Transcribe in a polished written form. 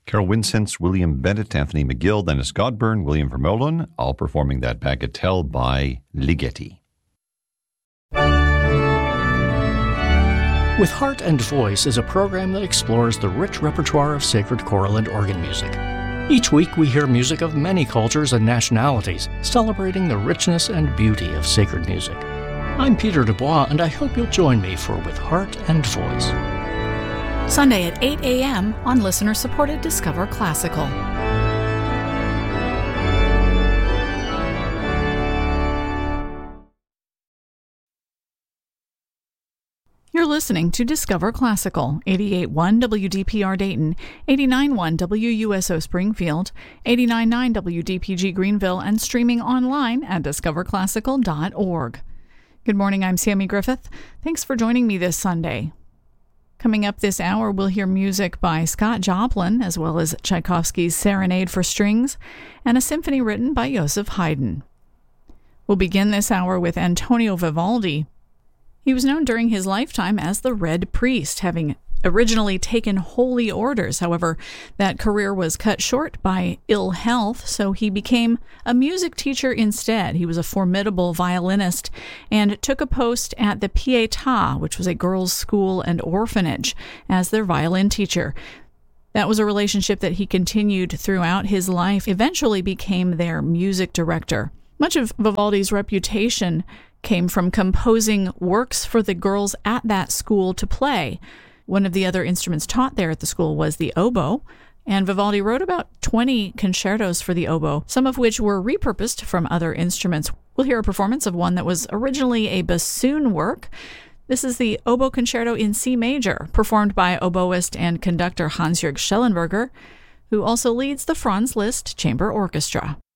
Carol Winsence, William Bennett, Anthony McGill, Dennis Godburn, William Vermeulen, all performing that bagatelle by Ligeti. With Heart and Voice is a program that explores the rich repertoire of sacred choral and organ music. Each week we hear music of many cultures and nationalities, celebrating the richness and beauty of sacred music. I'm Peter Dubois, and I hope you'll join me for With Heart and Voice. Sunday at 8 a.m. on listener-supported Discover Classical. You're listening to Discover Classical, 88.1 WDPR Dayton, 89.1 WUSO Springfield, 89.9 WDPG Greenville, and streaming online at discoverclassical.org. Good morning, I'm Sammy Griffith. Thanks for joining me this Sunday. Coming up this hour, we'll hear music by Scott Joplin, as well as Tchaikovsky's Serenade for Strings, and a symphony written by Joseph Haydn. We'll begin this hour with Antonio Vivaldi. He was known during his lifetime as the Red Priest, having originally taken holy orders. However, that career was cut short by ill health, so he became a music teacher instead. He was a formidable violinist and took a post at the Pietà, which was a girls' school and orphanage, as their violin teacher. That was a relationship that he continued throughout his life, eventually became their music director. Much of Vivaldi's reputation came from composing works for the girls at that school to play. One of the other instruments taught there at the school was the oboe, and Vivaldi wrote about 20 concertos for the oboe, some of which were repurposed from other instruments. We'll hear a performance of one that was originally a bassoon work. This is the Oboe Concerto in C major, performed by oboist and conductor Hans-Jörg Schellenberger, who also leads the Franz Liszt Chamber Orchestra.